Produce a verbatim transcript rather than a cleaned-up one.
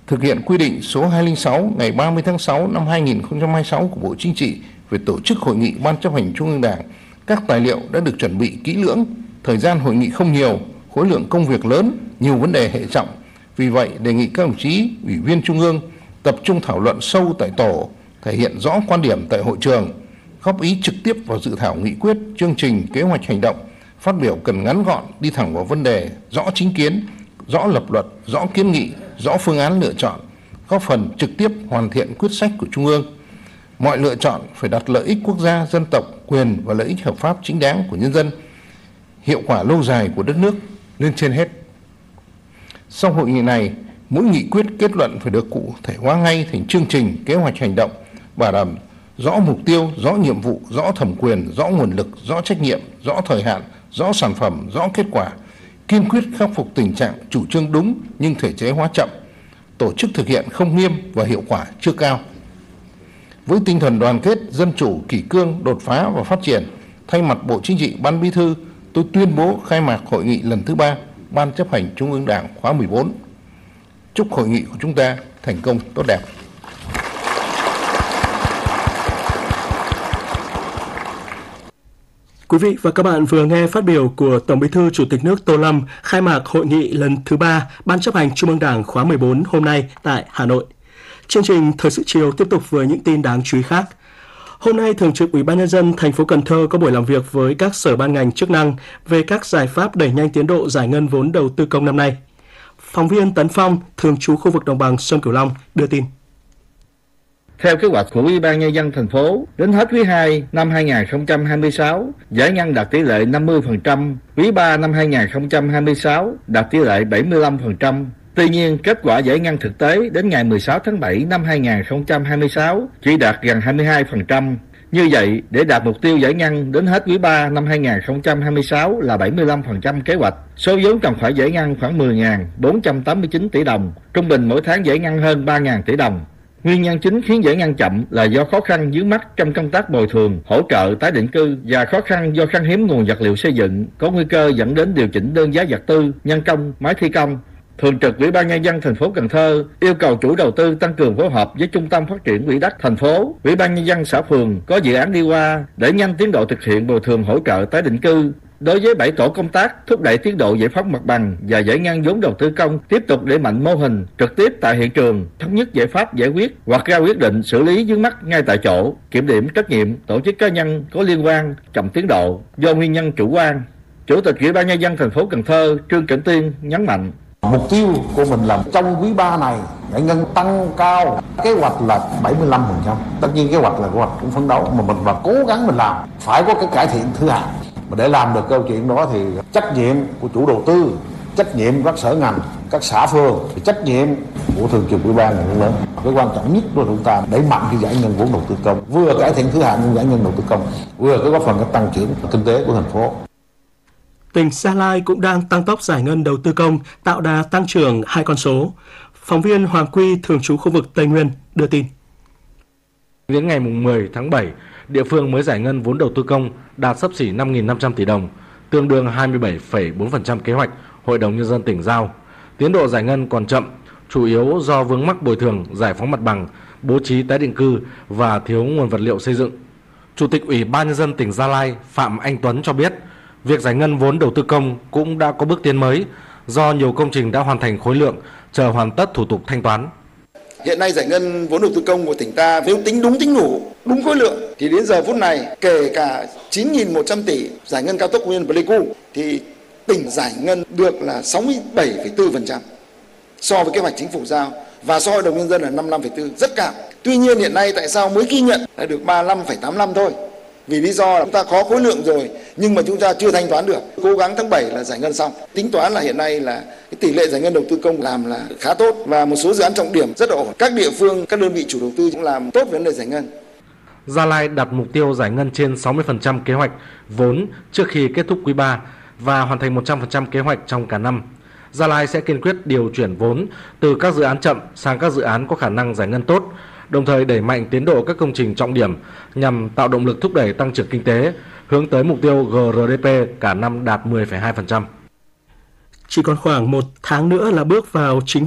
thực hiện quy định số hai không sáu ngày ba mươi tháng sáu năm hai nghìn không trăm hai mươi sáu của Bộ Chính trị về tổ chức hội nghị Ban chấp hành Trung ương Đảng. Các tài liệu đã được chuẩn bị kỹ lưỡng, thời gian hội nghị không nhiều, khối lượng công việc lớn, nhiều vấn đề hệ trọng. Vì vậy, đề nghị các đồng chí Ủy viên Trung ương tập trung thảo luận sâu tại tổ, thể hiện rõ quan điểm tại hội trường, góp ý trực tiếp vào dự thảo nghị quyết, chương trình, kế hoạch hành động, phát biểu cần ngắn gọn, đi thẳng vào vấn đề, rõ chính kiến, rõ lập luật, rõ kiến nghị, rõ phương án lựa chọn, góp phần trực tiếp hoàn thiện quyết sách của Trung ương. Mọi lựa chọn phải đặt lợi ích quốc gia, dân tộc, quyền và lợi ích hợp pháp chính đáng của nhân dân, hiệu quả lâu dài của đất nước lên trên hết. Sau hội nghị này, mỗi nghị quyết kết luận phải được cụ thể hóa ngay thành chương trình, kế hoạch hành động, bảo đảm rõ mục tiêu, rõ nhiệm vụ, rõ thẩm quyền, rõ nguồn lực, rõ trách nhiệm, rõ thời hạn, rõ sản phẩm, rõ kết quả, kiên quyết khắc phục tình trạng chủ trương đúng nhưng thể chế hóa chậm, tổ chức thực hiện không nghiêm và hiệu quả chưa cao. Với tinh thần đoàn kết, dân chủ, kỷ cương, đột phá và phát triển, thay mặt Bộ Chính trị, Ban Bí thư, tôi tuyên bố khai mạc hội nghị lần thứ ba Ban chấp hành Trung ương Đảng khóa mười bốn. Chúc hội nghị của chúng ta thành công tốt đẹp. Quý vị và các bạn vừa nghe phát biểu của Tổng Bí thư Chủ tịch nước Tô Lâm khai mạc hội nghị lần thứ ba Ban chấp hành Trung ương Đảng khóa mười bốn hôm nay tại Hà Nội. Chương trình Thời sự chiều tiếp tục với những tin đáng chú ý khác. Hôm nay, Thường trực Ủy ban Nhân dân thành phố Cần Thơ có buổi làm việc với các sở ban ngành chức năng về các giải pháp đẩy nhanh tiến độ giải ngân vốn đầu tư công năm nay. Phóng viên Tấn Phong, thường trú khu vực đồng bằng sông Cửu Long đưa tin. Theo kế hoạch của Ủy ban Nhân dân thành phố, đến hết quý hai năm hai nghìn không trăm hai mươi sáu, giải ngân đạt tỷ lệ năm mươi phần trăm, quý ba năm hai nghìn không trăm hai mươi sáu đạt tỷ lệ bảy mươi lăm phần trăm. Tuy nhiên, kết quả giải ngân thực tế đến ngày mười sáu tháng bảy năm hai nghìn không trăm hai mươi sáu chỉ đạt gần hai mươi hai phần trăm. Như vậy, để đạt mục tiêu giải ngân đến hết quý ba năm hai nghìn không trăm hai mươi sáu là bảy mươi lăm phần trăm kế hoạch, số vốn cần phải giải ngân khoảng mười nghìn bốn trăm tám mươi chín tỷ đồng, trung bình mỗi tháng giải ngân hơn ba nghìn tỷ đồng. Nguyên nhân chính khiến giải ngân chậm là do khó khăn vướng mắc trong công tác bồi thường, hỗ trợ tái định cư và khó khăn do khan hiếm nguồn vật liệu xây dựng, có nguy cơ dẫn đến điều chỉnh đơn giá vật tư, nhân công, máy thi công. Thường trực Ủy ban Nhân dân thành phố Cần Thơ yêu cầu chủ đầu tư tăng cường phối hợp với Trung tâm Phát triển Quỹ đất thành phố, Ủy ban Nhân dân xã phường có dự án đi qua để nhanh tiến độ thực hiện bồi thường hỗ trợ tái định cư. Đối với bảy tổ công tác thúc đẩy tiến độ giải phóng mặt bằng và giải ngân vốn đầu tư công, tiếp tục đẩy mạnh mô hình trực tiếp tại hiện trường, thống nhất giải pháp giải quyết hoặc ra quyết định xử lý vướng mắc ngay tại chỗ, kiểm điểm trách nhiệm tổ chức cá nhân có liên quan chậm tiến độ do nguyên nhân chủ quan. Chủ tịch Ủy ban Nhân dân thành phố Cần Thơ Trương Cảnh Tuyên nhấn mạnh: mục tiêu của mình là trong quý ba này giải ngân tăng cao, kế hoạch là bảy mươi lăm phần trăm. Tất nhiên kế hoạch là kế hoạch cũng phấn đấu, mà mình và cố gắng mình làm phải có cái cải thiện thứ hạng. Mà để làm được câu chuyện đó thì trách nhiệm của chủ đầu tư, trách nhiệm của các sở ngành, các xã phường, thì trách nhiệm của thường trực ủy ban là rất lớn. Cái quan trọng nhất của chúng ta đẩy mạnh cái giải ngân vốn đầu tư công, vừa cải thiện thứ hạng giải ngân đầu tư công, vừa có góp phần cái tăng trưởng kinh tế của thành phố. Tỉnh Gia Lai cũng đang tăng tốc giải ngân đầu tư công, tạo đà tăng trưởng hai con số. Phóng viên Hoàng Quy, thường trú khu vực Tây Nguyên đưa tin. Đến ngày mười tháng bảy, địa phương mới giải ngân vốn đầu tư công đạt xấp xỉ năm nghìn năm trăm tỷ đồng, tương đương hai mươi bảy phẩy bốn phần trăm kế hoạch Hội đồng Nhân dân tỉnh giao. Tiến độ giải ngân còn chậm, chủ yếu do vướng mắc bồi thường, giải phóng mặt bằng, bố trí tái định cư và thiếu nguồn vật liệu xây dựng. Chủ tịch Ủy ban Nhân dân tỉnh Gia Lai Phạm Anh Tuấn cho biết, việc giải ngân vốn đầu tư công cũng đã có bước tiến mới do nhiều công trình đã hoàn thành khối lượng, chờ hoàn tất thủ tục thanh toán. Hiện nay giải ngân vốn đầu tư công của tỉnh ta nếu tính đúng tính đủ, đúng khối lượng thì đến giờ phút này kể cả chín nghìn một trăm tỷ giải ngân cao tốc Quy Nhơn Pleiku thì tỉnh giải ngân được là sáu mươi bảy phẩy bốn phần trăm so với kế hoạch chính phủ giao và so với Hội đồng Nhân dân là năm mươi lăm phẩy bốn, rất cao. Tuy nhiên hiện nay tại sao mới ghi nhận là được ba mươi lăm phẩy tám mươi lăm thôi? Vì lý do là chúng ta có khối lượng rồi nhưng mà chúng ta chưa thanh toán được. Cố gắng tháng bảy là giải ngân xong. Tính toán là hiện nay là cái tỷ lệ giải ngân đầu tư công làm là khá tốt và một số dự án trọng điểm rất ổn. Các địa phương, các đơn vị chủ đầu tư cũng làm tốt vấn đề giải ngân. Gia Lai đặt mục tiêu giải ngân trên sáu mươi phần trăm kế hoạch vốn trước khi kết thúc quý ba và hoàn thành một trăm phần trăm kế hoạch trong cả năm. Gia Lai sẽ kiên quyết điều chuyển vốn từ các dự án chậm sang các dự án có khả năng giải ngân tốt, đồng thời đẩy mạnh tiến độ các công trình trọng điểm nhằm tạo động lực thúc đẩy tăng trưởng kinh tế, hướng tới mục tiêu giê rờ đê pê cả năm đạt mười phẩy hai phần trăm. Chỉ còn khoảng một tháng nữa là bước vào chính